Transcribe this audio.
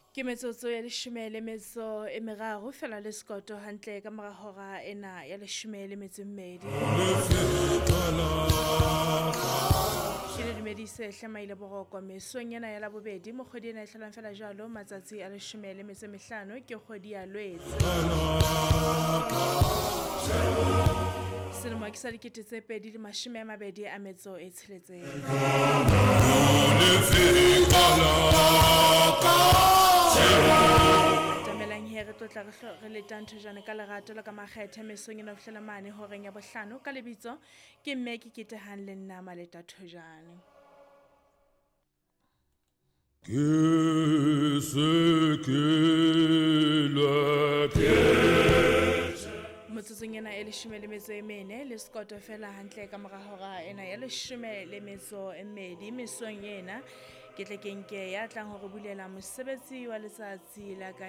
Ke metsotso ya leshome le metso e meraro fela le sekoto hantle ka mora hora ena ya leshome le metso e mmedi. Ke le dumedise hlamaile boroko mesong ena ya labobedi mo kgwedi ena e hlolang fela jalo matsatsi a leshome le metso e mehlano ke kgwedi ya Lwetse. Selemo ke sa 2020 a metso e tsheletseng. Tamelang he re tlotla re letang thojana ka lerato la ka makgethe mesong ena fihlela mane horeng ya bohlano ka lebitso ke mme ke ketehang le nna maleta thojane. Que ce que la Motsotsong ena e leshome le metso e mene le sekoto fela hantle ka mora hora ena ya leshome le metso e mmedi mesong ena ke tle ke nke ya tlang hore bulela mosebetsi wa letsatsi la ka